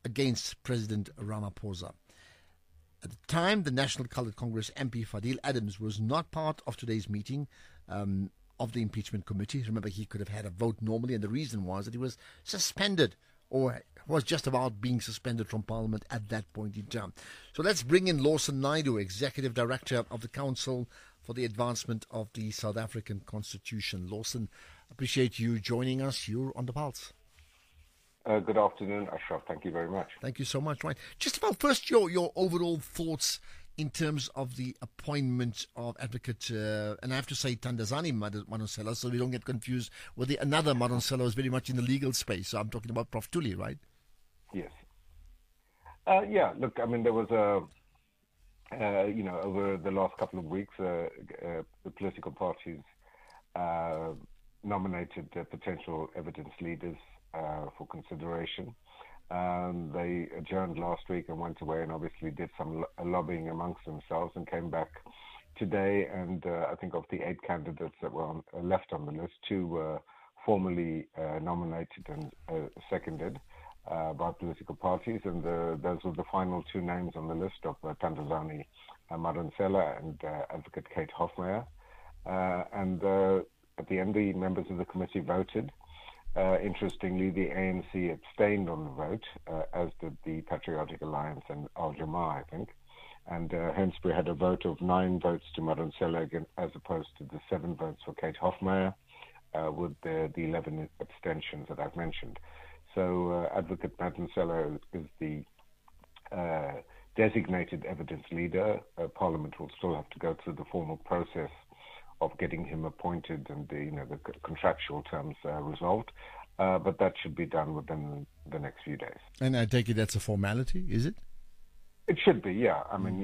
against President Ramaphosa. At the time, the National Coloured Congress MP Fadil Adams was not part of today's meeting of the impeachment committee. Remember, he could have had a vote normally, and the reason was that he was suspended, or was just about being suspended from Parliament at that point in time. So let's bring in Lawson Naidoo, Executive Director of the Council for the Advancement of the South African Constitution. Lawson, appreciate you joining us. You're on the pulse. Good afternoon, Ashraf. Thank you very much. Thank you so much. Right. Just about first your overall thoughts in terms of the appointment of Advocate, and I have to say Thandazani Madonsela, so we don't get confused with another Madonsela who's very much in the legal space. So I'm talking about Prof. Tuli, right? Yes. Look, I mean, there was over the last couple of weeks, the political parties nominated potential evidence leaders for consideration. They adjourned last week and went away and obviously did some lobbying amongst themselves and came back today. And I think of the 8 candidates that were left on the list, 2 were formally nominated and seconded by political parties. And those were the final 2 names on the list of Thandazani Madonsela and Advocate Kate Hofmeyr. And at the end, the members of the committee voted. Interestingly, the ANC abstained on the vote, as did the Patriotic Alliance and Al Jamaa, I think. And hence we had a vote of 9 votes to Madonsela again, as opposed to the 7 votes for Kate Hofmeyr, with the 11 abstentions that I've mentioned. So Advocate Madonsela is the designated evidence leader. Parliament will still have to go through the formal process of getting him appointed and the contractual terms resolved, but that should be done within the next few days. And I take it that's a formality, is it? It should be, yeah. I mean,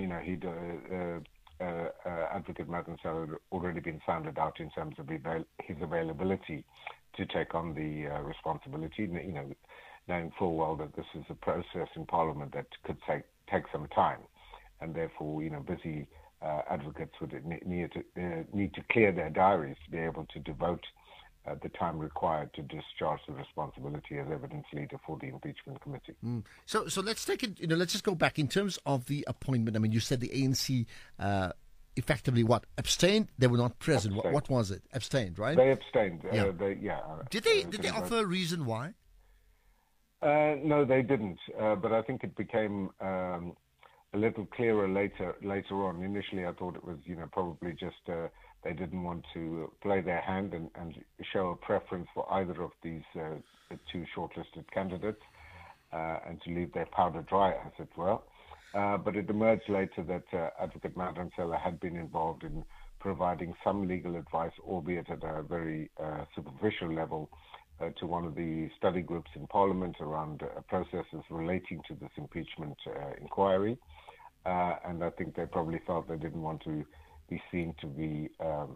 Advocate Madonsela had already been sounded out in terms of his availability to take on the responsibility. Knowing full well that this is a process in Parliament that could take some time, and therefore, busy advocates would need to clear their diaries to be able to devote the time required to discharge the responsibility as evidence leader for the impeachment committee. So let's take it. Let's just go back in terms of the appointment. I mean, you said the ANC effectively abstained. They were not present. What was it? Abstained, right? They abstained. Yeah. Did they offer a reason why? No, they didn't. But I think it became a little clearer later on. Initially, I thought it was, probably just they didn't want to play their hand and show a preference for either of these 2 shortlisted candidates, and to leave their powder dry, as it were. But it emerged later that Advocate Madonsela had been involved in providing some legal advice, albeit at a very superficial level, to one of the study groups in Parliament around processes relating to this impeachment inquiry. And I think they probably felt they didn't want to be seen to be,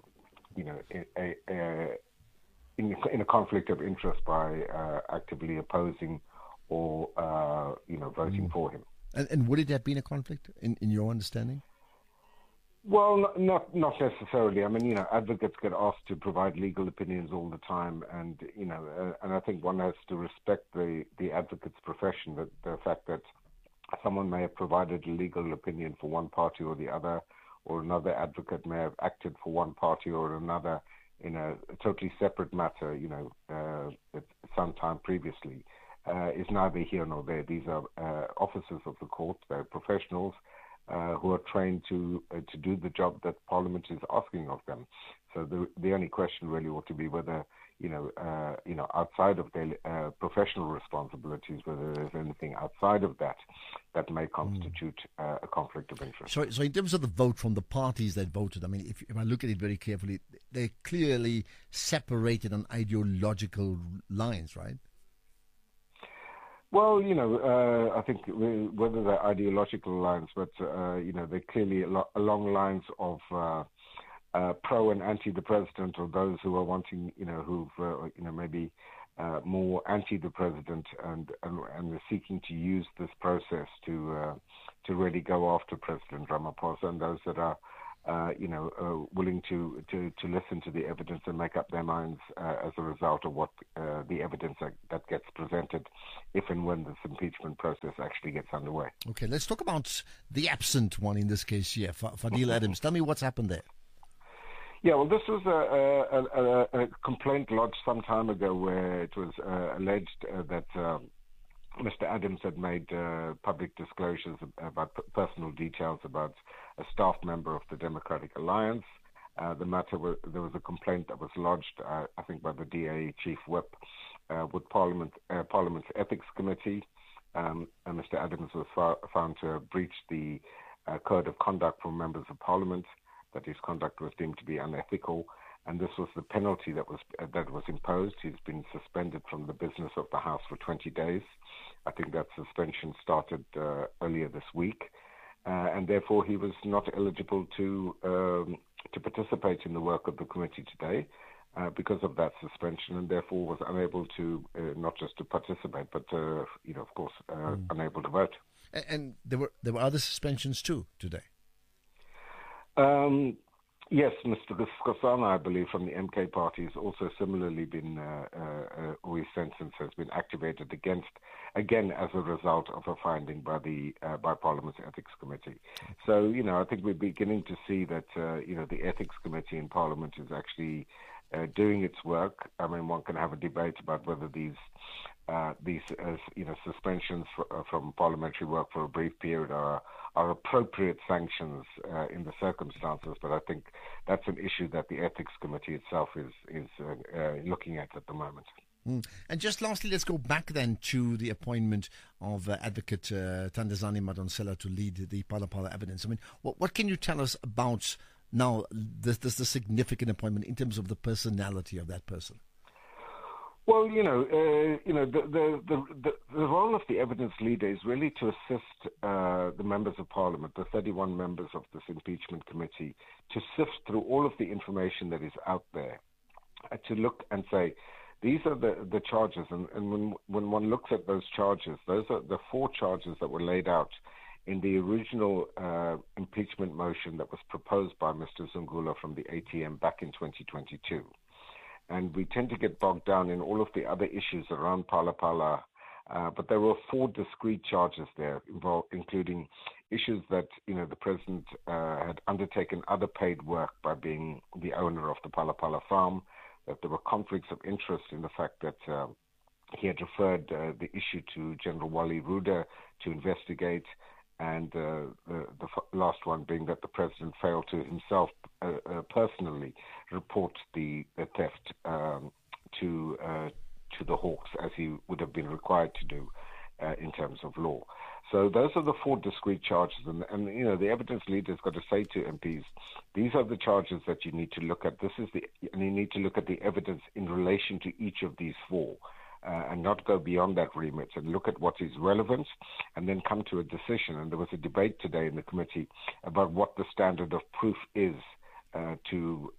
in a conflict of interest by actively opposing or, voting for him. And would it have been a conflict in your understanding? Well, not necessarily. I mean, advocates get asked to provide legal opinions all the time, and and I think one has to respect the advocate's profession. That the fact that someone may have provided a legal opinion for one party or the other, or another advocate may have acted for one party or another in a totally separate matter, at some time previously, is neither here nor there. These are officers of the court. They're professionals who are trained to do the job that Parliament is asking of them. So the only question really ought to be whether, outside of their professional responsibilities, whether there's anything outside of that may constitute a conflict of interest. So in terms of the vote from the parties that voted, I mean, if I look at it very carefully, they're clearly separated on ideological lines, right? Well, I think whether they're ideological lines, but, they're clearly along lines of pro and anti the president, or those who are wanting, who've, maybe more anti the president and are seeking to use this process to really go after President Ramaphosa, and those that are willing to listen to the evidence and make up their minds as a result of what the evidence that gets presented, if and when this impeachment process actually gets underway. Okay, let's talk about the absent one in this case here, Fadil Adams. Tell me what's happened there. Yeah, well, this was a complaint lodged some time ago where it was alleged that Mr. Adams had made public disclosures about personal details about a staff member of the Democratic Alliance. There was a complaint that was lodged, I think, by the DA Chief Whip with Parliament's Ethics Committee. And Mr. Adams was found to have breached the Code of Conduct for Members of Parliament, that his conduct was deemed to be unethical. And this was the penalty that was imposed. He's been suspended from the business of the House for 20 days. I think that suspension started earlier this week, and therefore he was not eligible to participate in the work of the committee today because of that suspension, and therefore was unable to not just to participate, but of course, unable to vote. And there were other suspensions too today. Yes, Mr. Skosana, I believe, from the MK party has also similarly been, or his sentence has been activated again as a result of a finding by Parliament's Ethics Committee. So, I think we're beginning to see that, the Ethics Committee in Parliament is actually doing its work. I mean, one can have a debate about whether these suspensions from parliamentary work for a brief period are appropriate sanctions in the circumstances. But I think that's an issue that the Ethics Committee itself is looking at the moment. And just lastly, let's go back then to the appointment of Advocate Thandazani Madonsela to lead the Phala Phala evidence. I mean, what can you tell us about now this significant appointment in terms of the personality of that person? Well, the role of the evidence leader is really to assist the members of Parliament, the 31 members of this impeachment committee, to sift through all of the information that is out there, to look and say, these are the charges. And when one looks at those charges, those are the 4 charges that were laid out in the original impeachment motion that was proposed by Mr. Zungula from the ATM back in 2022. And we tend to get bogged down in all of the other issues around Phala Phala, but there were 4 discrete charges there involved, including issues that the president had undertaken other paid work by being the owner of the Phala Phala farm, that there were conflicts of interest in the fact that he had referred the issue to General Wally Ruda to investigate, and the last one being that the president failed to himself personally report the theft to the Hawks, as he would have been required to do in terms of law. So those are the 4 discrete charges, and the evidence leader's got to say to MPs, these are the charges that you need to look at. And you need to look at the evidence in relation to each of these 4. And not go beyond that remit, and look at what is relevant and then come to a decision. And there was a debate today in the committee about what the standard of proof is to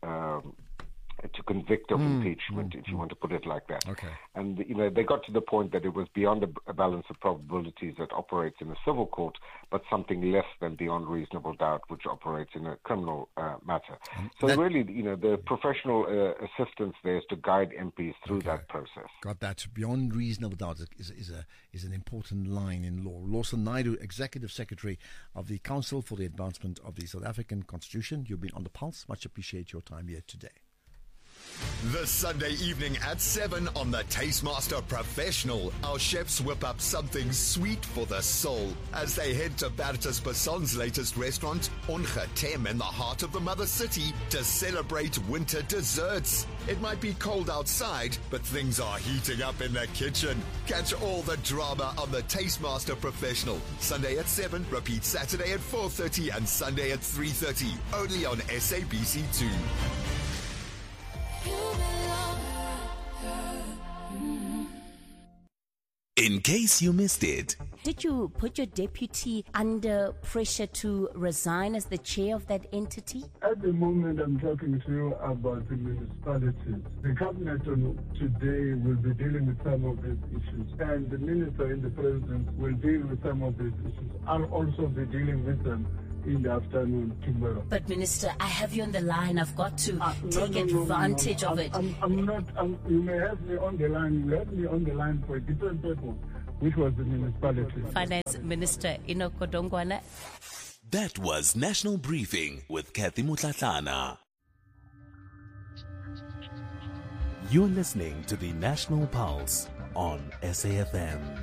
convict of impeachment, if you want to put it like that. Okay. And, they got to the point that it was beyond a balance of probabilities that operates in a civil court, but something less than beyond reasonable doubt, which operates in a criminal matter. So really, the professional assistance there is to guide MPs through that process. Got that. Beyond reasonable doubt is an important line in law. Lawson Naidoo, Executive Secretary of the Council for the Advancement of the South African Constitution. You've been on the pulse. Much appreciate your time here today. This Sunday evening at 7 on the Tastemaster Professional, our chefs whip up something sweet for the soul as they head to Bertus Basson's latest restaurant, Ongetem, in the heart of the mother city, to celebrate winter desserts. It might be cold outside, but things are heating up in the kitchen. Catch all the drama on the Tastemaster Professional. Sunday at 7, repeat Saturday at 4:30 and Sunday at 3:30, only on SABC2. In case you missed it. Did you put your deputy under pressure to resign as the chair of that entity? At the moment, I'm talking to you about the municipalities. The cabinet today will be dealing with some of these issues, and the minister and the president will deal with some of these issues. I'll also be dealing with them in the afternoon tomorrow. But Minister, I have you on the line. I've got to take advantage of it. You may have me on the line. You have me on the line for a different purpose, which was the municipality. Finance Minister Enoch Godongwana. That was National Briefing with Kathy Mutlatlana. You're listening to the National Pulse on SAFM.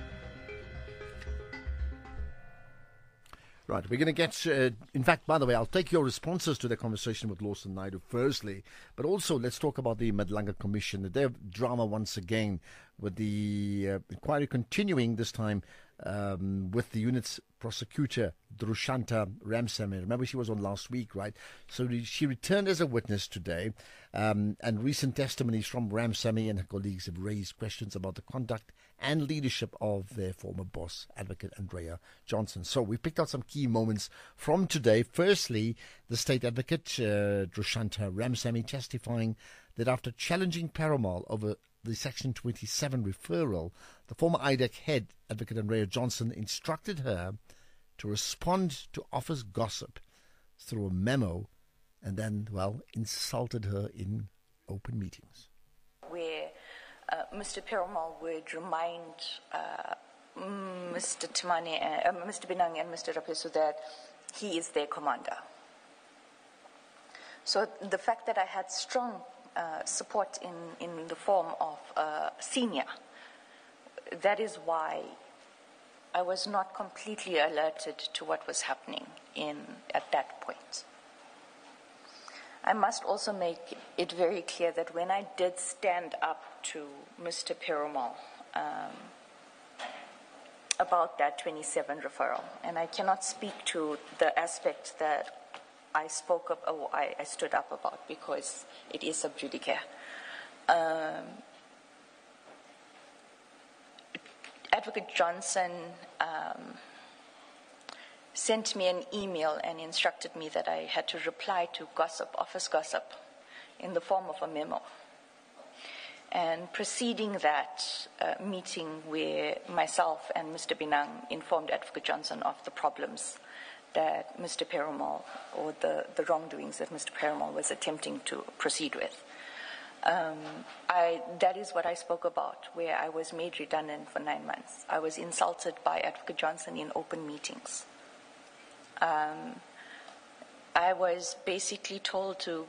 Right, we're going to get, in fact, by the way, I'll take your responses to the conversation with Lawson Naidoo firstly, but also let's talk about the Madlanga Commission. They have drama once again with the inquiry continuing this time with the unit's prosecutor, Drushanta Ramsamy. Remember, she was on last week, right? So she returned as a witness today, and recent testimonies from Ramsamy and her colleagues have raised questions about the conduct and leadership of their former boss, Advocate Andrea Johnson. So we picked out some key moments from today. Firstly, the State Advocate, Drushanta Ramsamy, testifying that after challenging Perumal over the Section 27 referral, the former IDEC head, Advocate Andrea Johnson, instructed her to respond to office gossip through a memo and then, well, insulted her in open meetings. Where Mr. Perumal would remind Mr. Timane, Mr. Binang and Mr. Rapesu that he is their commander. So the fact that I had strong support in the form of senior, that is why I was not completely alerted to what was happening at that point. I must also make it very clear that when I did stand up to Mr. Perumal about that 27 referral, and I cannot speak to the aspect that I spoke up, or I stood up about, because it is sub judice. Advocate Johnson sent me an email and instructed me that I had to reply to office gossip, in the form of a memo. And preceding that meeting where myself and Mr. Binang informed Advocate Johnson of the problems that Mr. Perumal, or the wrongdoings that Mr. Perumal was attempting to proceed with. That is what I spoke about, where I was made redundant for 9 months. I was insulted by Advocate Johnson in open meetings. I was basically told to,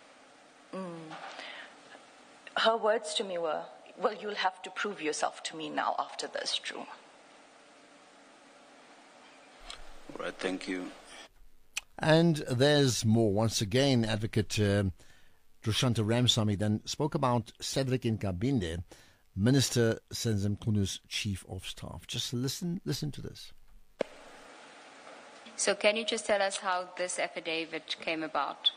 her words to me were, well, you'll have to prove yourself to me now after this, Drew. All right, thank you. And there's more. Once again, Advocate Drushanta Ramsamy then spoke about Cedric Nkabinde, Minister Senzo Mchunu Chief of Staff. Just listen to this. So can you just tell us how this affidavit came about?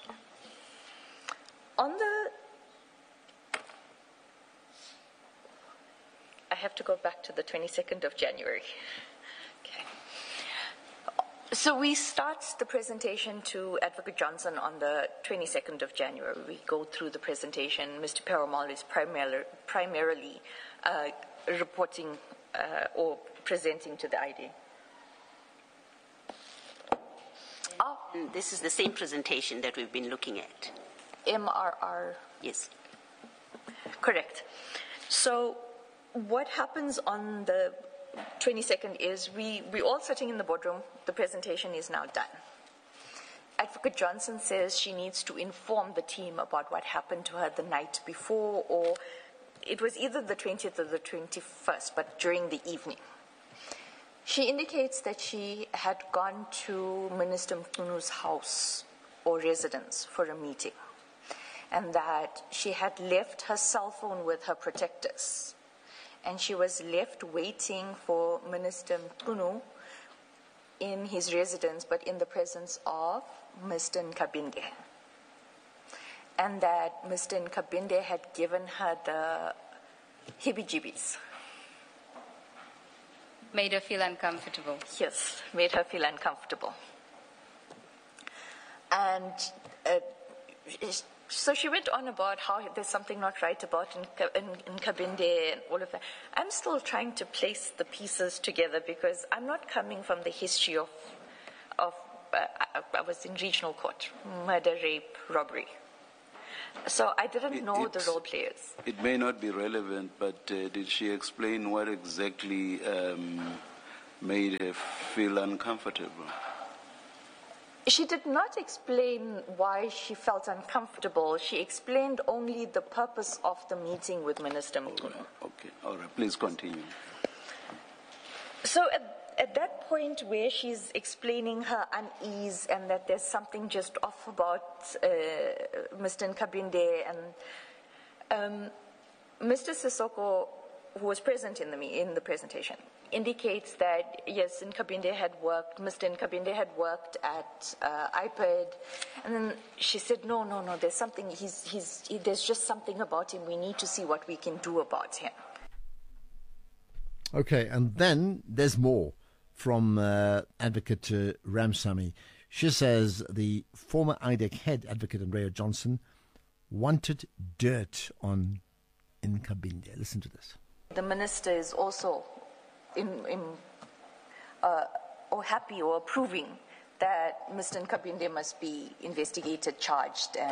I have to go back to the 22nd of January. Okay. So we start the presentation to Advocate Johnson on the 22nd of January. We go through the presentation. Mr. Perumal is primarily reporting or presenting to the ID. This is the same presentation that we've been looking at. MRR. Yes. Correct. So what happens on the 22nd is we're all sitting in the boardroom. The presentation is now done. Advocate Johnson says she needs to inform the team about what happened to her the night before, or it was either the 20th or the 21st, but during the evening. She indicates that she had gone to Minister Mchunu's house or residence for a meeting, and that she had left her cell phone with her protectors, and she was left waiting for Minister Mchunu in his residence, but in the presence of Mr. Nkabinde, and that Mr. Nkabinde had given her the heebie-jeebies. Made her feel uncomfortable. Yes, made her feel uncomfortable. And so she went on about how there's something not right about in Nkabinde and all of that. I'm still trying to place the pieces together because I'm not coming from the history of I was in regional court, murder, rape, robbery. So I didn't know the role players. It may not be relevant, but did she explain what exactly made her feel uncomfortable? She did not explain why she felt uncomfortable. She explained only the purpose of the meeting with Minister Mchunu. Okay, all right, please continue. So at that point where she's explaining her unease and that there's something just off about Mr. Nkabinde, and Mr. Sissoko, who was present in the presentation, indicates that yes, Mr. Nkabinde had worked at IPED, and then she said, no, there's something. There's just something about him. We need to see what we can do about him. Okay, and then there's more from Advocate Ramsamy. She says the former IDEC head, Advocate Andrea Johnson, wanted dirt on Nkabinde. Listen to this. The minister is also or happy or approving that Mr. Nkabinde must be investigated, charged, and...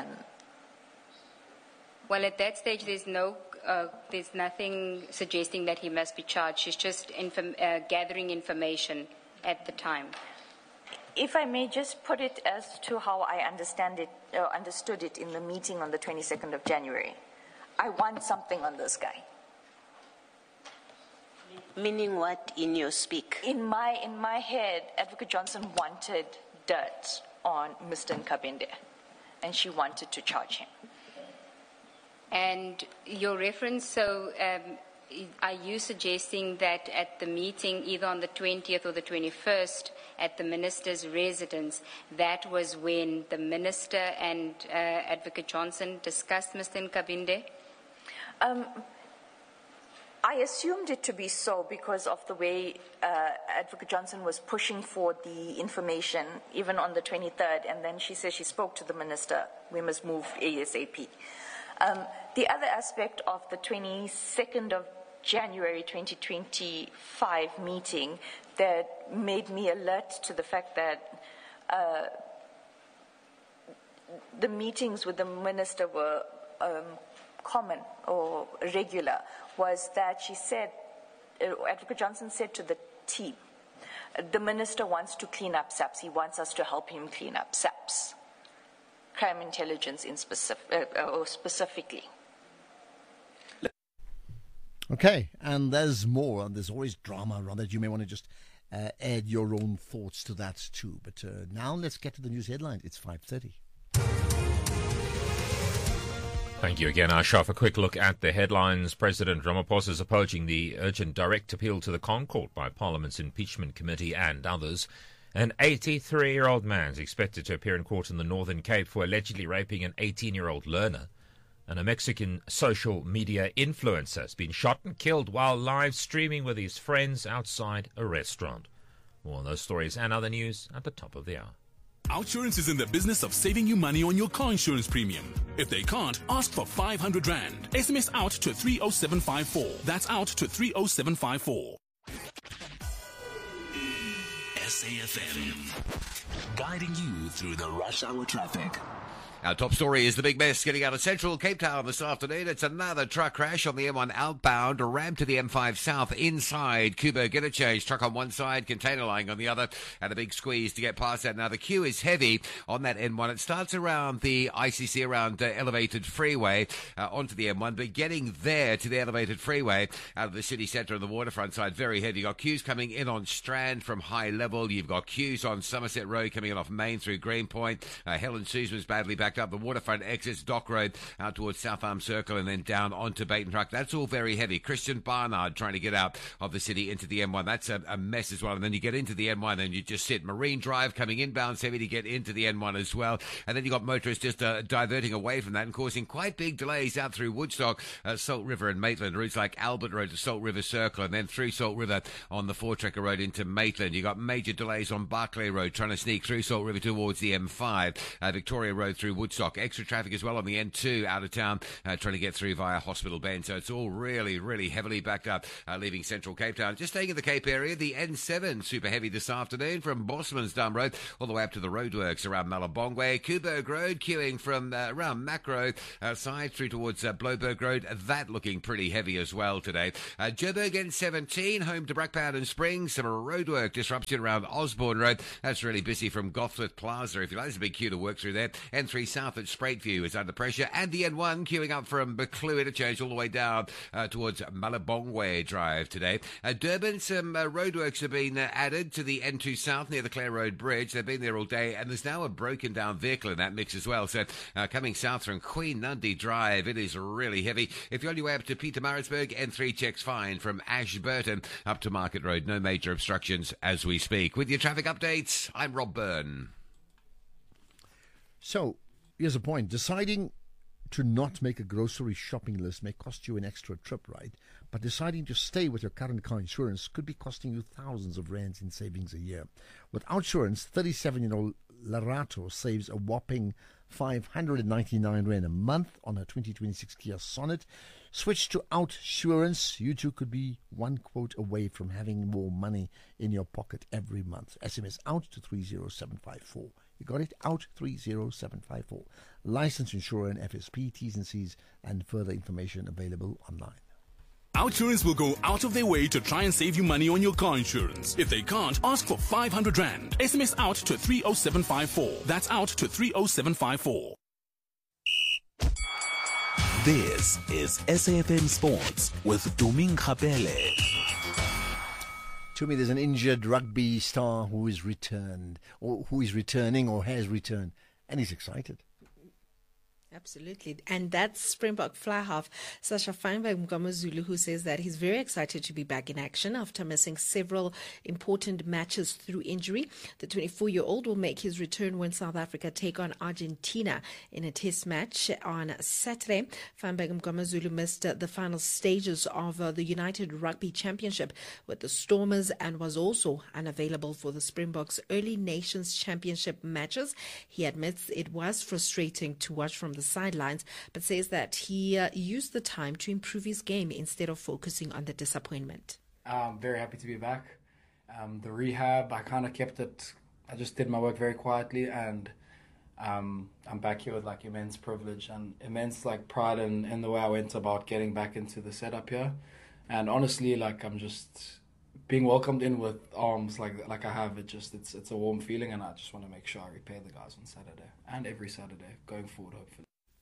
Well, at that stage, there's nothing suggesting that he must be charged. She's just gathering information at the time. If I may just put it as to how I understood it in the meeting on the 22nd of January. I want something on this guy. Meaning what in your speak? In my head, Advocate Johnson wanted dirt on Mr. Nkabinde, and she wanted to charge him. And your reference, are you suggesting that at the meeting, either on the 20th or the 21st, at the minister's residence, that was when the minister and Advocate Johnson discussed Mr. Nkabinde? I assumed it to be so because of the way Advocate Johnson was pushing for the information, even on the 23rd, and then she said she spoke to the minister, we must move ASAP. The other aspect of the 22nd of January 2025 meeting that made me alert to the fact that the meetings with the minister were common or regular was that she said, Advocate Johnson said to the team, the minister wants to clean up SAPS. He wants us to help him clean up SAPS. Crime intelligence specifically. Okay, and there's more, and there's always drama around that. You may want to just add your own thoughts to that too. But now let's get to the news headlines. It's 5:30. Thank you again, Asha. For a quick look at the headlines, President Ramaphosa is opposing the urgent direct appeal to the ConCourt by Parliament's Impeachment Committee and others. An 83-year-old man is expected to appear in court in the Northern Cape for allegedly raping an 18-year-old learner. And a Mexican social media influencer has been shot and killed while live streaming with his friends outside a restaurant. More on those stories and other news at the top of the hour. Outsurance is in the business of saving you money on your car insurance premium. If they can't, ask for 500 Rand. SMS out to 30754. That's out to 30754. SAFM, guiding you through the rush hour traffic. Our top story is the big mess getting out of central Cape Town this afternoon. It's another truck crash on the M1 outbound, a ramp to the M5 south inside Kuberg Interchange. Truck on one side, container lying on the other, and a big squeeze to get past that. Now, the queue is heavy on that M1. It starts around the ICC, around Elevated Freeway, onto the M1, but getting there to the Elevated Freeway out of the city centre and the waterfront side, very heavy. You've got queues coming in on Strand from High Level. You've got queues on Somerset Road coming in off Main through Greenpoint. Helen Suzman's badly backed up. The waterfront exits Dock Road out towards South Arm Circle and then down onto Bait and Truck. That's all very heavy. Christian Barnard trying to get out of the city into the M1. That's a mess as well. And then you get into the M1 and you just sit. Marine Drive coming inbound heavy to get into the M1 as well. And then you got motorists just diverting away from that and causing quite big delays out through Woodstock, Salt River and Maitland. Routes like Albert Road to Salt River Circle and then through Salt River on the Four-Trekker Road into Maitland. You got major delays on Barclay Road trying to sneak through Salt River towards the M5. Victoria Road through Woodstock. Extra traffic as well on the N2 out of town, trying to get through via Hospital Bend. So it's all really, really heavily backed up, leaving central Cape Town. Just staying in the Cape area, the N7 super heavy this afternoon from Bosmansdam Road all the way up to the roadworks around Malabongwe. Kuberg Road queuing from around Macro side through towards Bloberg Road. That looking pretty heavy as well today. Joburg N17 home to Brakpan and Springs. Some roadwork disruption around Osborne Road. That's really busy from Gothworth Plaza, if you like. There's a big queue to work through there. N3 South at Spruitview is under pressure. And the N1 queuing up from Buccleuch Interchange all the way down towards Malabongwe Drive today. Durban, some roadworks have been added to the N2 South near the Clare Road Bridge. They've been there all day, and there's now a broken down vehicle in that mix as well. So coming south from Queen Nundy Drive, it is really heavy. If you're on your way up to Pietermaritzburg, N3 checks fine from Ashburton up to Market Road. No major obstructions as we speak. With your traffic updates, I'm Rob Byrne. So, here's a point. Deciding to not make a grocery shopping list may cost you an extra trip, right? But deciding to stay with your current car insurance could be costing you thousands of rands in savings a year. With OUTsurance, 37-year-old Larato saves a whopping 599 rand a month on her 2026 Kia Sonet. Switch to OUTsurance. You too could be one quote away from having more money in your pocket every month. SMS OUT to 30754. You got it? OUT 30754. Licensed insurer and FSP, T's and C's, and further information available online. OUTsurance will go out of their way to try and save you money on your car insurance. If they can't, ask for 500 rand. SMS OUT to 30754. That's OUT to 30754. This is SAFM Sports with Duming Kapele. To me, there's an injured rugby star who is returned, or who is returning, or has returned, and he's excited. Absolutely. And that's Springbok fly half Sasha Feinberg Mgamazulu, who says that he's very excited to be back in action after missing several important matches through injury. The 24-year-old will make his return when South Africa take on Argentina in a test match on Saturday. Feinberg Mgamazulu missed the final stages of the United Rugby Championship with the Stormers and was also unavailable for the Springboks early Nations Championship matches. He admits it was frustrating to watch from the sidelines, but says that he used the time to improve his game instead of focusing on the disappointment. I'm very happy to be back. The rehab, I kind of kept it, I just did my work very quietly, and I'm back here with like immense privilege and immense like pride in the way I went about getting back into the setup here. And honestly, like I'm just being welcomed in with arms like I have. It's a warm feeling, and I just want to make sure I repay the guys on Saturday and every Saturday going forward, hopefully.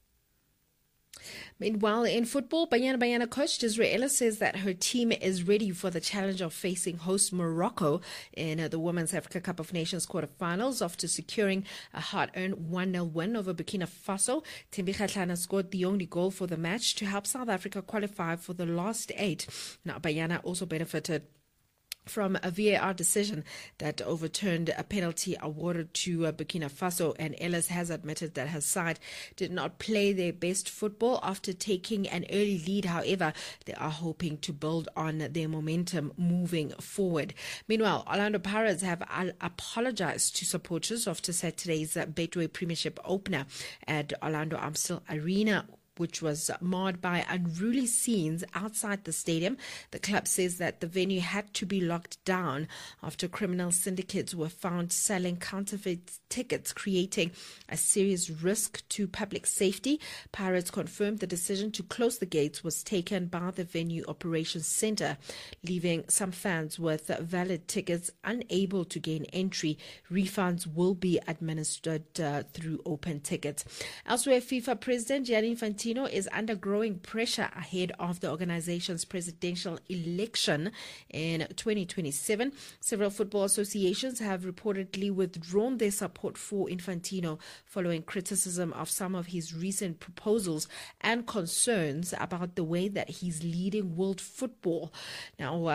Meanwhile, in football, Banyana coach Desiree Ellis says that her team is ready for the challenge of facing host Morocco in the Women's Africa Cup of Nations quarterfinals after securing a hard-earned 1-0 win over Burkina Faso. Thembi Kgatlana scored the only goal for the match to help South Africa qualify for the last 8. Now, Banyana also benefited from a VAR decision that overturned a penalty awarded to Burkina Faso, and Ellis has admitted that her side did not play their best football after taking an early lead. However, they are hoping to build on their momentum moving forward. Meanwhile, Orlando Pirates have apologized to supporters after Saturday's Betway Premiership opener at Orlando Amstel Arena, which was marred by unruly scenes outside the stadium. The club says that the venue had to be locked down after criminal syndicates were found selling counterfeit tickets, creating a serious risk to public safety. Pirates confirmed the decision to close the gates was taken by the venue operations center, leaving some fans with valid tickets unable to gain entry. Refunds will be administered through open tickets. Elsewhere, FIFA President Gianni Infantino is under growing pressure ahead of the organization's presidential election in 2027. Several football associations have reportedly withdrawn their support for Infantino following criticism of some of his recent proposals and concerns about the way that he's leading world football. Now,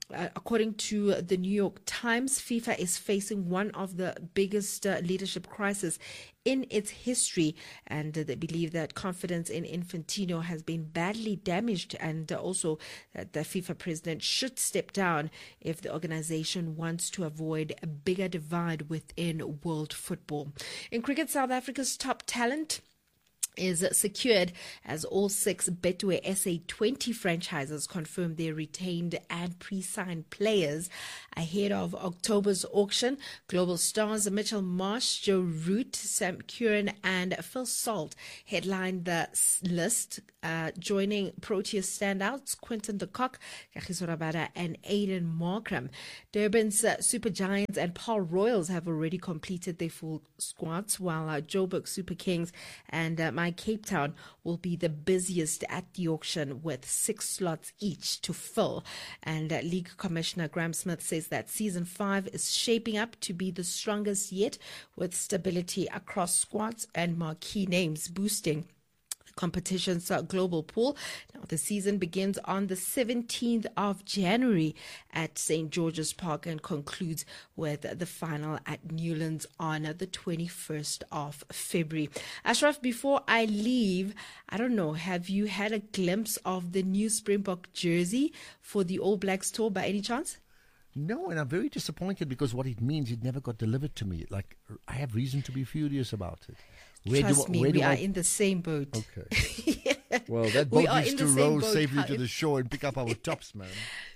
According to the New York Times, FIFA is facing one of the biggest leadership crises in its history, and they believe that confidence in Infantino has been badly damaged, and also that the FIFA president should step down if the organization wants to avoid a bigger divide within world football. In cricket, South Africa's top talent is secured as all 6 Betway SA20 franchises confirm their retained and pre-signed players ahead of October's auction. Global stars Mitchell Marsh, Joe Root, Sam Curran and Phil Salt headlined the list, joining Proteas standouts Quinton de Kock, Kagiso Rabada and Aiden Markram. Durban's Super Giants and Paul Royals have already completed their full squads, while Joburg Super Kings and Cape Town will be the busiest at the auction with 6 slots each to fill. And League Commissioner Graham Smith says that Season 5 is shaping up to be the strongest yet, with stability across squads and marquee names boosting competition's global pool. Now, the season begins on the 17th of January at St. George's Park and concludes with the final at Newlands on the 21st of February. Ashraf, before I leave, I don't know, have you had a glimpse of the new Springbok jersey for the All Blacks tour by any chance? No, and I'm very disappointed because what it means, it never got delivered to me. Like, I have reason to be furious about it. Trust me, we are in the same boat. Okay. Yeah. Well, that boat needs to row safely to the shore and pick up our tops, man.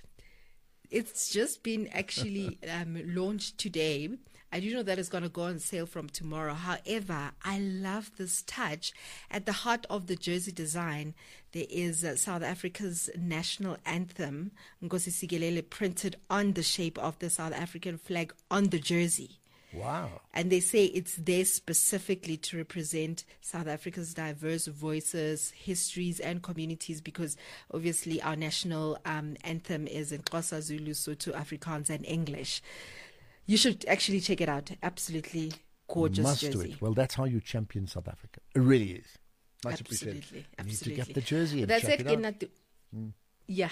It's just been actually launched today. I do know that it's going to go on sale from tomorrow. However, I love this touch. At the heart of the jersey design, there is South Africa's national anthem, Nkosi Sikelel, printed on the shape of the South African flag on the jersey. Wow. And they say it's there specifically to represent South Africa's diverse voices, histories, and communities, because obviously our national anthem is in Xhosa, Zulu, Sotho, Afrikaans, and English. You should actually check it out. Absolutely gorgeous Must jersey. do it. Well, that's how you champion South Africa. It really is. Much Absolutely. appreciated. Absolutely. You need to get the jersey and That's check it. it out. Yeah.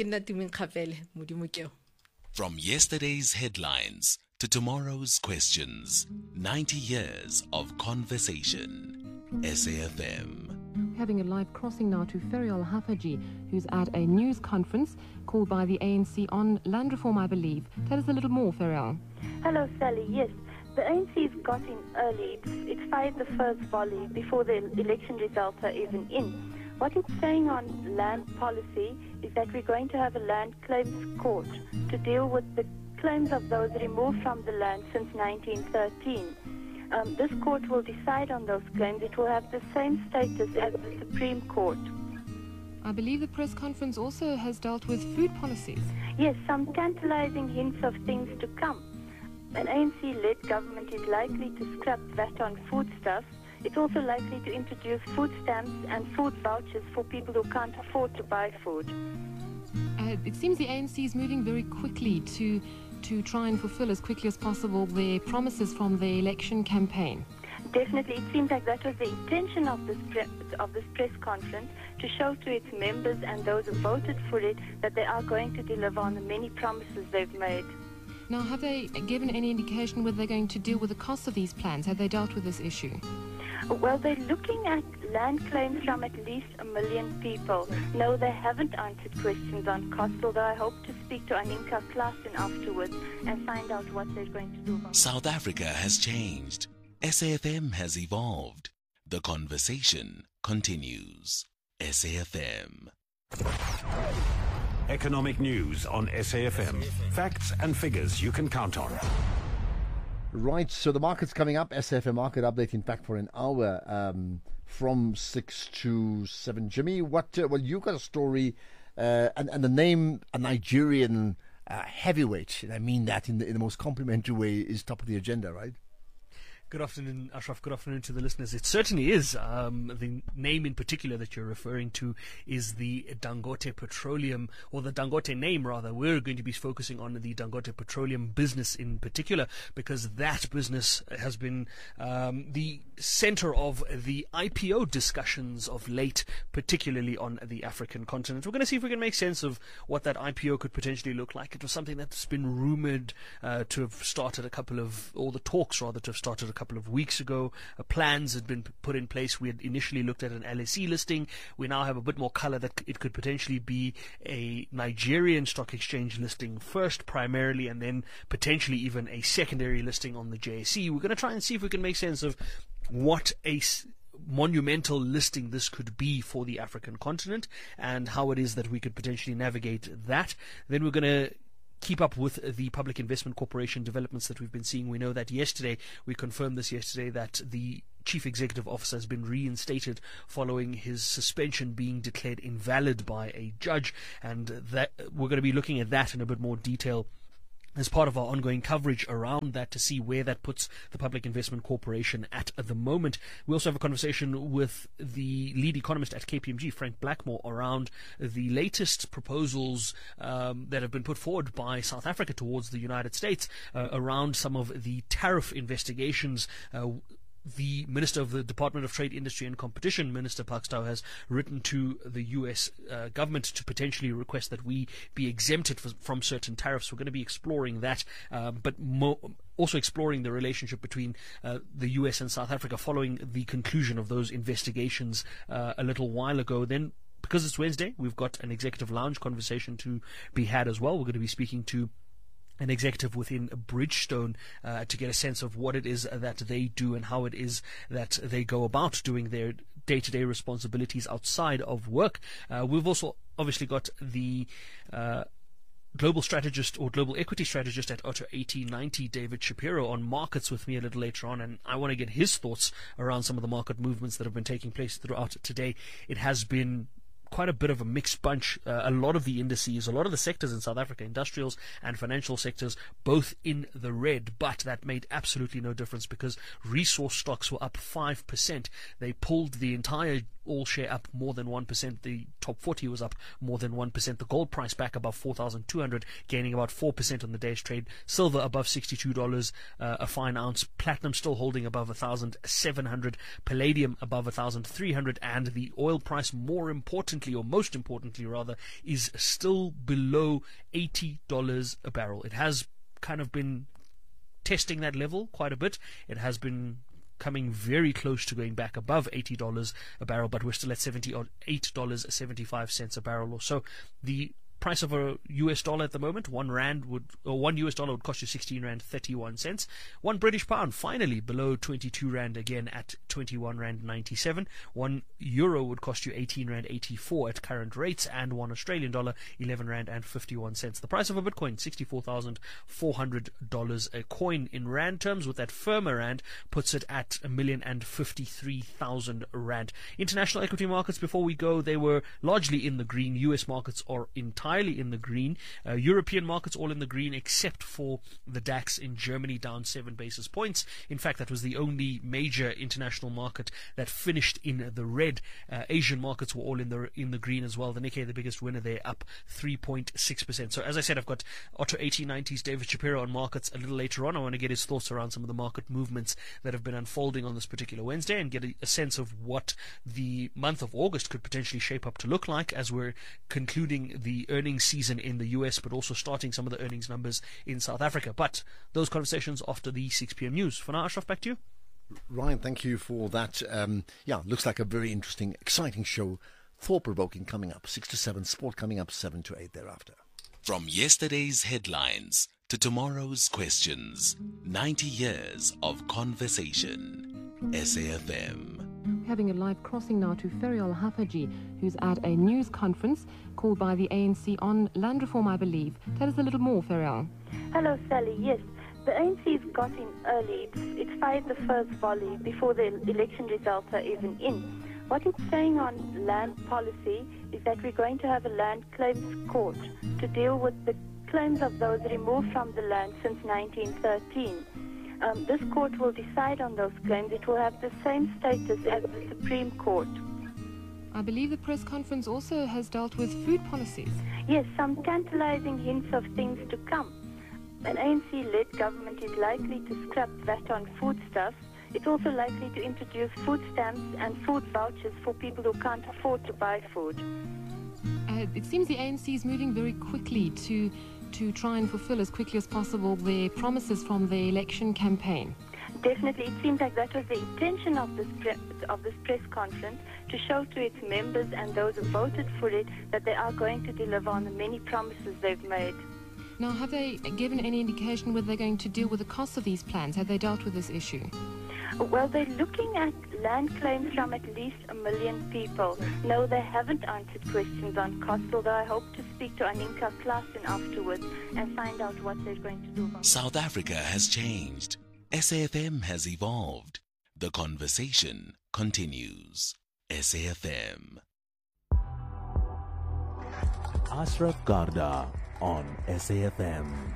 From yesterday's headlines to tomorrow's questions, 90 years of conversation. SAFM. Having a live crossing now to Ferial Hafaji, who's at a news conference called by the ANC on land reform, I believe. Tell us a little more, Ferial. Hello, Sally. Yes, the ANC's got in early. It's fired the first volley before the election results are even in. What it's saying on land policy is that we're going to have a land claims court to deal with the claims of those removed from the land since 1913. This court will decide on those claims. It will have the same status as the Supreme Court. I believe the press conference also has dealt with food policies. Yes, some tantalizing hints of things to come. An ANC-led government is likely to scrap VAT on foodstuffs. It's also likely to introduce food stamps and food vouchers for people who can't afford to buy food. It seems the ANC is moving very quickly to try and fulfill as quickly as possible their promises from the election campaign. Definitely, it seems like that was the intention of this press conference, to show to its members and those who voted for it that they are going to deliver on the many promises they've made. Now, have they given any indication whether they're going to deal with the cost of these plans? Have they dealt with this issue? Well, they're looking at land claims from at least 1 million people. No, they haven't answered questions on cost, although I hope to speak to Aninka Klaassen afterwards and find out what they're going to do about it. South Africa has changed. SAFM has evolved. The conversation continues. SAFM. Economic news on SAFM. Facts and figures you can count on. Right, so the market's coming up. SAFM market update, in fact, for an hour from 6 to 7. Jimmy, well, you got a story and the name, a Nigerian heavyweight, and I mean that in the most complimentary way, is top of the agenda, right? Good afternoon, Ashraf. Good afternoon to the listeners. It certainly is. The name in particular that you're referring to is the Dangote Petroleum, or the Dangote name rather. We're going to be focusing on the Dangote Petroleum business in particular, because that business has been the center of the IPO discussions of late, particularly on the African continent. We're going to see if we can make sense of what that IPO could potentially look like. It was something that's been rumored to have started the talks rather to have started a couple of weeks ago. Plans had been put in place. We had initially looked at an LSE listing. We now have a bit more color that it could potentially be a Nigerian stock exchange listing first primarily, and then potentially even a secondary listing on the JSE. We're going to try and see if we can make sense of what a monumental listing this could be for the African continent and how it is that we could potentially navigate that. Then we're going to keep up with the Public Investment Corporation developments that we've been seeing. We know that we confirmed this yesterday, that the Chief Executive Officer has been reinstated following his suspension being declared invalid by a judge, and that we're going to be looking at that in a bit more detail as part of our ongoing coverage around that, to see where that puts the Public Investment Corporation at the moment. We also have a conversation with the lead economist at KPMG, Frank Blackmore, around the latest proposals that have been put forward by South Africa towards the United States around some of the tariff investigations. The Minister of the Department of Trade, Industry and Competition, Minister Pakstow, has written to the U.S. government to potentially request that we be exempted from certain tariffs. We're going to be exploring that, but also exploring the relationship between the U.S. and South Africa following the conclusion of those investigations a little while ago. Then, because it's Wednesday, we've got an executive lounge conversation to be had as well. We're going to be speaking to an executive within Bridgestone to get a sense of what it is that they do and how it is that they go about doing their day-to-day responsibilities outside of work. We've also obviously got the global strategist or global equity strategist at Otto 1890, David Shapiro, on markets with me a little later on, and I want to get his thoughts around some of the market movements that have been taking place throughout today. It has been quite a bit of a mixed bunch. A lot of the indices, a lot of the sectors in South Africa, industrials and financial sectors, both in the red, but that made absolutely no difference because resource stocks were up 5%. They pulled the entire all share up more than 1%. The top 40 was up more than 1%. The gold price back above 4,200, gaining about 4% on the day's trade. Silver above $62 a fine ounce. Platinum still holding above 1,700. Palladium above 1,300. And the oil price, most importantly rather, is still below $80 a barrel. It has kind of been testing that level quite a bit. It has been coming very close to going back above $80 a barrel, but we're still at $78.75 a barrel or so. The price of a US dollar at the moment, $1 would cost you 16 Rand 31 cents. 1 British pound finally below 22 Rand again at 21 Rand 97. 1 euro would cost you 18 Rand 84 at current rates, and 1 Australian dollar 11 Rand and 51 cents. The price of a Bitcoin, $64,400 a coin in Rand terms. With that firmer Rand, puts it at 1,053,000 Rand. International equity markets, before we go, they were largely in the green. US markets are entirely in the green. European markets all in the green except for the DAX in Germany, down 7 basis points. In fact, that was the only major international market that finished in the red. Asian markets were all in the green as well. The Nikkei, the biggest winner there, up 3.6%. So as I said, I've got Otto 1890's David Shapiro on markets a little later on. I want to get his thoughts around some of the market movements that have been unfolding on this particular Wednesday and get a sense of what the month of August could potentially shape up to look like as we're concluding the earnings season in the US, but also starting some of the earnings numbers in South Africa. But those conversations after the 6 p.m. news. For now, Ashraf, back to you. Ryan, thank you for that. Looks like a very interesting, exciting show. Thought-provoking coming up, 6 to 7. Sport coming up, 7 to 8 thereafter. From yesterday's headlines to tomorrow's questions, 90 years of conversation. SAFM. Having a live crossing now to Ferial Hafaji, who's at a news conference called by the ANC on land reform, I believe. Tell us a little more, Ferial. Hello, Sally. Yes, the ANC's got in early. It's fired the first volley before the election results are even in. What it's saying on land policy is that we're going to have a land claims court to deal with the claims of those removed from the land since 1913. this court will decide on those claims. It will have the same status as the Supreme Court. I believe the press conference also has dealt with food policies. Yes, some tantalizing hints of things to come. An ANC-led government is likely to scrap VAT on foodstuffs. It's also likely to introduce food stamps and food vouchers for people who can't afford to buy food. It seems the ANC is moving very quickly to try and fulfill as quickly as possible their promises from the election campaign. Definitely, it seems like that was the intention of this press conference, to show to its members and those who voted for it that they are going to deliver on the many promises they've made. Now, have they given any indication whether they're going to deal with the cost of these plans? Have they dealt with this issue? Well, they're looking at land claims from at least 1 million people. No, they haven't answered questions on cost, although I hope to speak to Aninka Klaassen afterwards and find out what they're going to do about it. South Africa has changed. SAFM has evolved. The conversation continues. SAFM. Ashraf Garda on SAFM.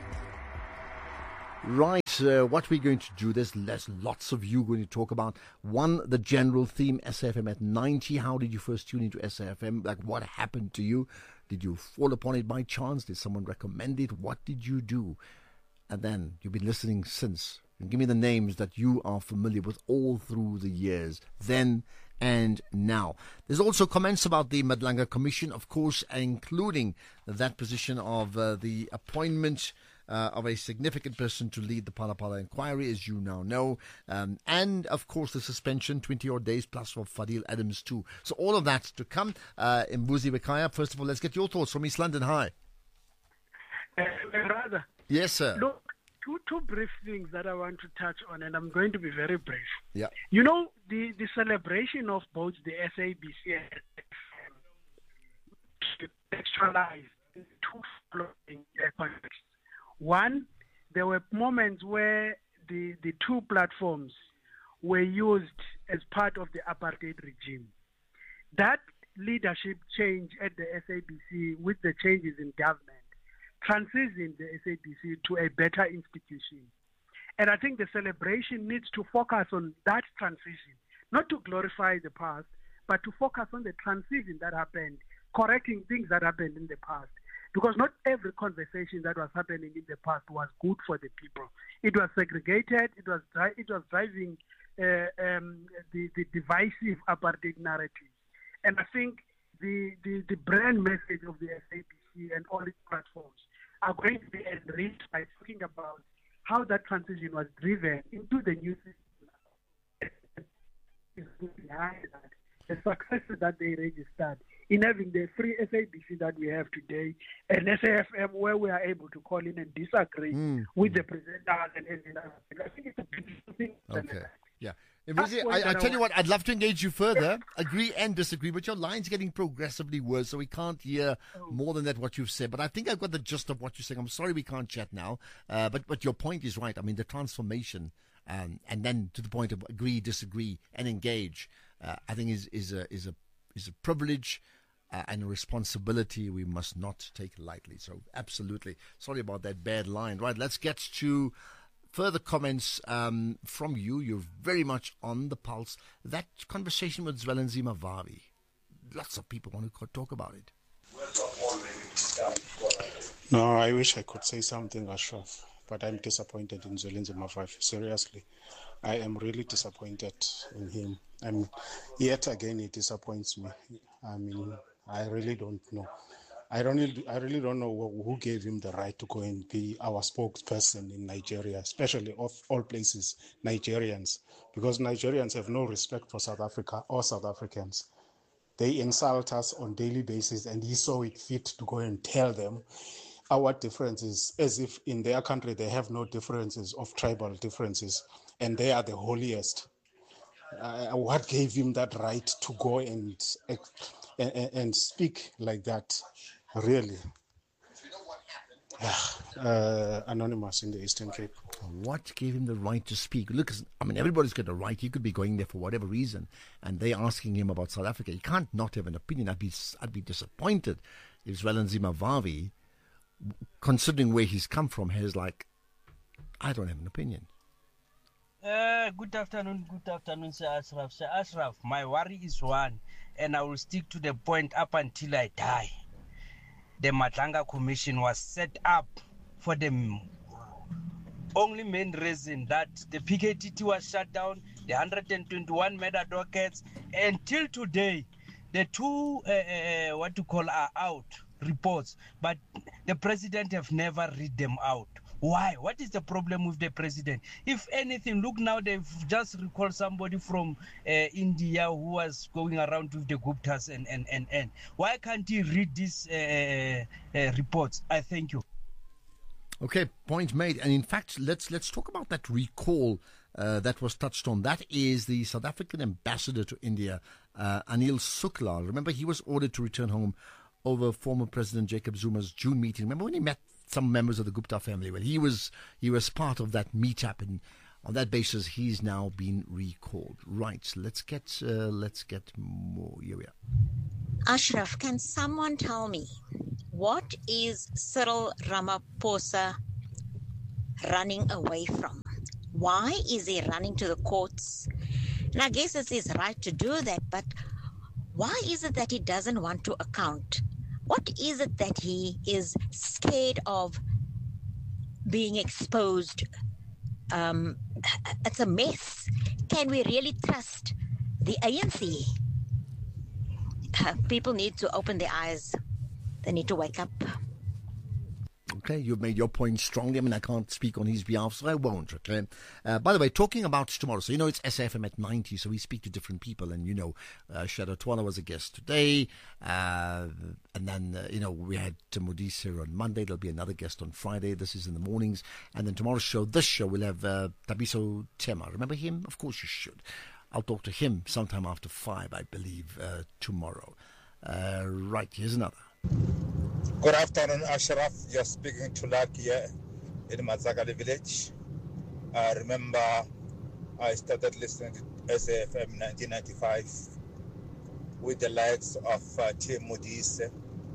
Right, what we're going to do, there's lots of you going to talk about. One, the general theme, SAFM at 90. How did you first tune into SAFM? Like, what happened to you? Did you fall upon it by chance? Did someone recommend it? What did you do? And then, you've been listening since. And give me the names that you are familiar with all through the years, then and now. There's also comments about the Madlanga Commission, of course, including that position of the appointment of a significant person to lead the Phala Phala inquiry, as you now know. And, of course, the suspension, 20-odd days plus for Fadil Adams too. So all of that to come. Mbuzi Wekaya, first of all, let's get your thoughts from East London. Hi. Brother. Yes, sir. Look, two brief things that I want to touch on, and I'm going to be very brief. Yeah. You know, the celebration of both the SABC and contextualized in two following contexts. One, there were moments where the two platforms were used as part of the apartheid regime. That leadership change at the SABC with the changes in government transitioned the SABC to a better institution. And I think the celebration needs to focus on that transition, not to glorify the past, but to focus on the transition that happened, correcting things that happened in the past. Because not every conversation that was happening in the past was good for the people. It was segregated. It was driving the divisive apartheid narrative. And I think the brand message of the SABC and all its platforms are going to be enriched by talking about how that transition was driven into the new system. Behind that, the successes that they registered in having the free SABC that we have today, and SAFM where we are able to call in and disagree with the presenters and everything. I think it's a beautiful thing. Okay. Yeah. I tell you what, I'd love to engage you further, agree and disagree, but your line's getting progressively worse, so we can't hear more than that what you've said. But I think I've got the gist of what you're saying. I'm sorry we can't chat now, but your point is right. I mean, the transformation, and then to the point of agree, disagree, and engage, I think is a privilege and a responsibility we must not take lightly. So absolutely. Sorry about that bad line. Right, let's get to further comments from you. You're very much on the pulse. That conversation with Zwelinzima Vavi, lots of people want to talk about it. No, I wish I could say something, Ashraf, but I'm disappointed in Zwelinzima Vavi. Seriously, I am really disappointed in him. And yet again, he disappoints me. I mean, I really don't know. I really don't know who gave him the right to go and be our spokesperson in Nigeria, especially of all places, Nigerians, because Nigerians have no respect for South Africa or South Africans. They insult us on a daily basis, and he saw it fit to go and tell them our differences, as if in their country they have no differences of tribal differences, and they are the holiest. What gave him that right to go and speak like that? Really? Anonymous in the Eastern Cape. What gave him the right to speak? Look, I mean, everybody's got a right. He could be going there for whatever reason, and they're asking him about South Africa. He can't not have an opinion. I'd be disappointed if Zwelinzima Vavi, considering where he's come from, has like, I don't have an opinion. Good afternoon, Sir Ashraf. Sir Ashraf, my worry is one, and I will stick to the point up until I die. The Matlanga Commission was set up for the only main reason that the PKTT was shut down, the 121 murder dockets, until today, the two, are out reports, but the president have never read them out. Why? What is the problem with the president? If anything, look now, they've just recalled somebody from India who was going around with the Guptas and. Why can't he read these reports? I thank you. Okay, point made. And in fact, let's talk about that recall that was touched on. That is the South African ambassador to India, Anil Sukla. Remember, he was ordered to return home over former President Jacob Zuma's June meeting. Remember when he met some members of the Gupta family? Well, he was part of that meetup, and on that basis, he's now been recalled. Right, let's get more. Here we are. Ashraf, can someone tell me what is Cyril Ramaphosa running away from? Why is he running to the courts? And I guess it's his right to do that, but why is it that he doesn't want to account? What is it that he is scared of being exposed? It's a mess. Can we really trust the ANC? People need to open their eyes. They need to wake up. Okay, you've made your point strongly. I mean, I can't speak on his behalf, so I won't, okay? By the way, talking about tomorrow, so it's SAFM at 90, so we speak to different people, and Shadow Twala was a guest today, and then, we had Modise here on Monday. There'll be another guest on Friday. This is in the mornings. And then tomorrow's show, we'll have Tabiso Tema. Remember him? Of course you should. I'll talk to him sometime after 5, I believe, tomorrow. Right, here's another. Good afternoon, Ashraf. Just speaking to Luck here in Matsakali village. I remember I started listening to SAFM in 1995 with the likes of Tim Modise,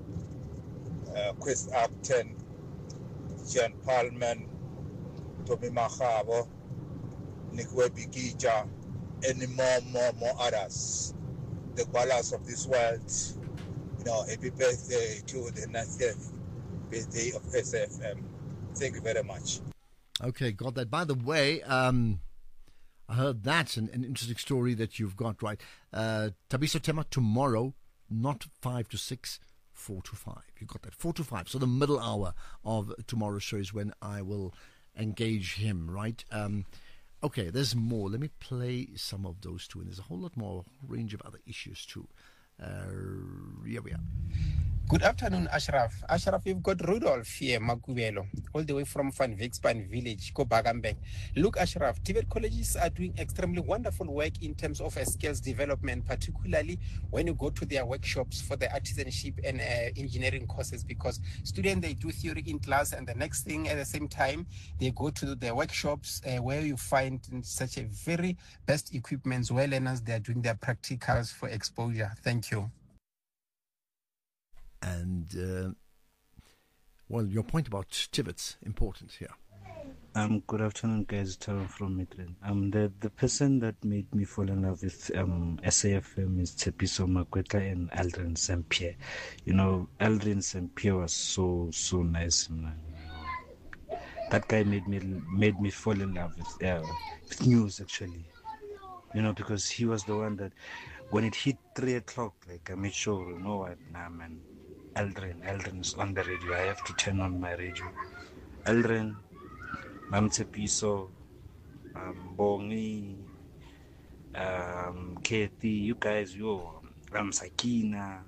Chris Upton, Jan Palman, Tommy Mahabo, Nikwe Bikija, and more others. The ballast of this world. Happy birthday to the 90th birthday of SAFM. Thank you very much. Okay, got that. By the way, I heard that's an interesting story that you've got, right? Tabiso Tema tomorrow, not 5 to 6, 4 to 5. You got that, 4 to 5. So the middle hour of tomorrow's show is when I will engage him, right? Okay, there's more. Let me play some of those too. And there's a whole lot more range of other issues too. Here we are. Good afternoon, Ashraf. Ashraf, you've got Rudolph here, Makubelo, all the way from Van Vikspan village, Kobagambek. Look, Ashraf, TVET colleges are doing extremely wonderful work in terms of skills development, particularly when you go to their workshops for the artisanship and engineering courses, because students, they do theory in class, and the next thing at the same time, they go to the workshops where you find such a very best equipment where learners, they are doing their practicals for exposure. Thank you. And, your point about TVET's important here. Good afternoon, guys. Taro from Midrand. The person that made me fall in love with SAFM is Tshepiso Makwetla and Aldrin St. Pierre. Aldrin St. Pierre was so nice. That guy made me fall in love with news, actually. Because he was the one that, when it hit 3 o'clock, I made sure, man, Aldrin is on the radio. I have to turn on my radio. Aldrin, Mam Tshepiso, Bongi, Katie, you guys, Sakina,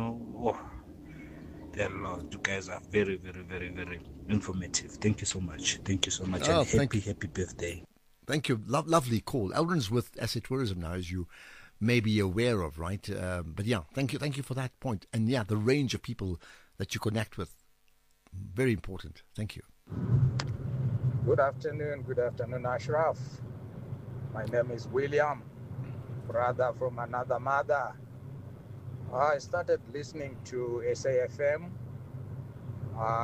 there are a lot. You guys are very, very, very, very informative. Thank you so much. Thank you so much. Oh, and happy birthday. Thank you. Lovely call. Aldrin's with SA Tourism now, as you may be aware of, right? But yeah, thank you for that point. And yeah, the range of people that you connect with, very important. Thank you. Good afternoon, Ashraf. My name is William, brother from another mother. I started listening to SAFM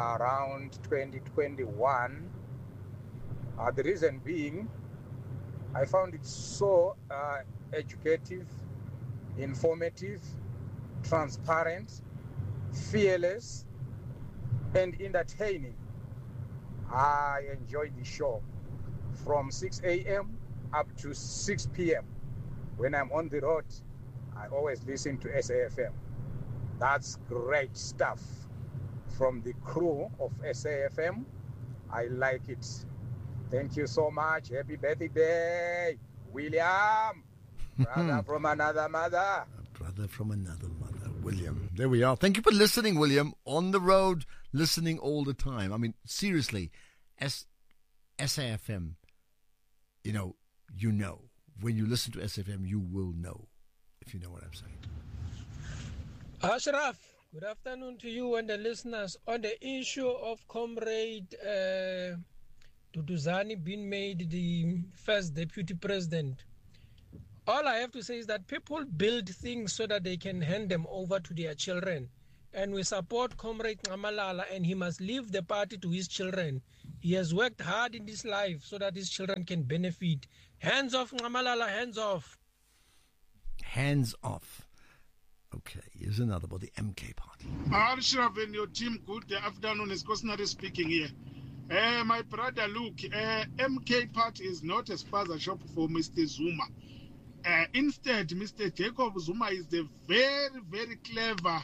around 2021. The reason being, I found it so educative, informative, transparent, fearless, and entertaining. I enjoyed the show from 6 a.m. up to 6 p.m. When I'm on the road, I always listen to SAFM. That's great stuff from the crew of SAFM. I like it. Thank you so much. Happy birthday, William. Brother from another mother. Brother from another mother, William. There we are. Thank you for listening, William. On the road, listening all the time. I mean, seriously, SAFM, you know. When you listen to SAFM, you will know, if you know what I'm saying. Ashraf, good afternoon to you and the listeners. On the issue of Comrade Duduzane being made the first deputy president, all I have to say is that people build things so that they can hand them over to their children. And we support Comrade Nxamalala, and he must leave the party to his children. He has worked hard in this life so that his children can benefit. Hands off, Nxamalala, hands off. Hands off. Okay, here's another about the MK party. Ashraf and your team, good afternoon. It's Kosnari speaking here. My brother, look, MK party is not a spaza shop for Mr. Zuma. Instead, Mr. Jacob Zuma is the very, very clever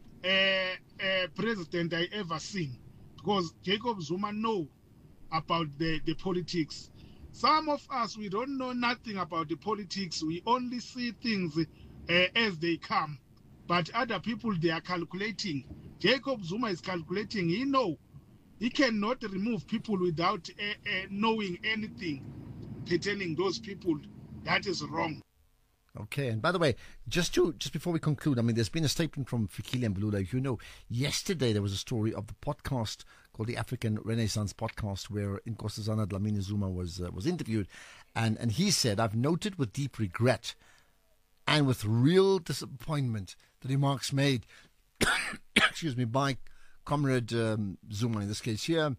president I ever seen, because Jacob Zuma know about the politics. Some of us, we don't know nothing about the politics. We only see things as they come. But other people, they are calculating. Jacob Zuma is calculating. He cannot remove people without knowing anything pertaining those people. That is wrong. Okay, and by the way, just before we conclude, I mean, there's been a statement from Fikile Mbalula. Yesterday there was a story of the podcast called the African Renaissance Podcast, where Nkosazana Dlamini Zuma was interviewed, and he said, "I've noted with deep regret and with real disappointment the remarks made, excuse me, by Comrade Zuma in this case here.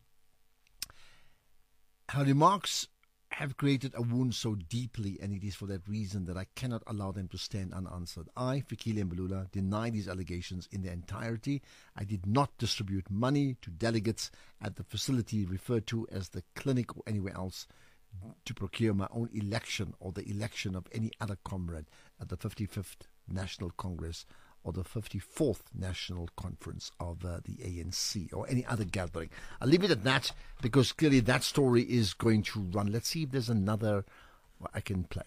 Her remarks have created a wound so deeply, and it is for that reason that I cannot allow them to stand unanswered. I, Fikile Mbalula, deny these allegations in their entirety. I did not distribute money to delegates at the facility referred to as the clinic or anywhere else to procure my own election or the election of any other comrade at the 55th National Congress or the 54th National Conference of the ANC or any other gathering." I'll leave it at that because clearly that story is going to run. Let's see if there's another I can play.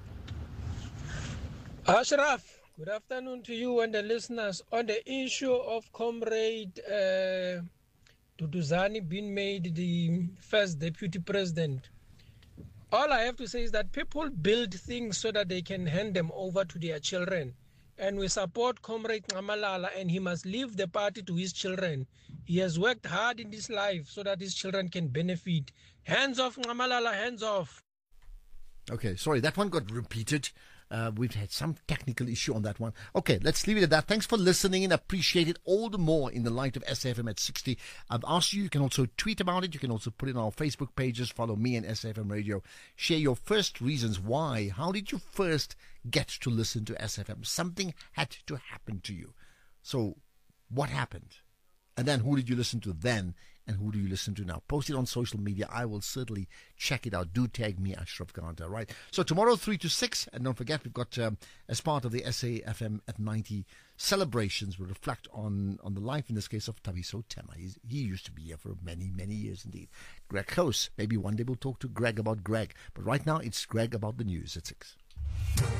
Ashraf, good afternoon to you and the listeners. On the issue of Comrade Duduzane being made the first deputy president, all I have to say is that people build things so that they can hand them over to their children. And we support Comrade Nxamalala, and he must leave the party to his children. He has worked hard in this life so that his children can benefit. Hands off, Nxamalala, hands off. Okay, sorry, that one got repeated. We've had some technical issue on that one. Okay, let's leave it at that. Thanks for listening and appreciate it all the more in the light of SAFM at 60. I've asked you can also tweet about it. You can also put it on our Facebook pages. Follow me and SAFM Radio. Share your first reasons why. How did you first get to listen to SAFM? Something had to happen to you. So what happened? And then who did you listen to then? And who do you listen to now? Post it on social media. I will certainly check it out. Do tag me, Ashraf Garda, right? So tomorrow, 3 to 6. And don't forget, we've got, as part of the SAFM at 90 celebrations, we'll reflect on the life, in this case, of Tabiso Tema. He used to be here for many, many years indeed. Greg Close. Maybe one day we'll talk to Greg about Greg. But right now, it's Greg about the news at 6.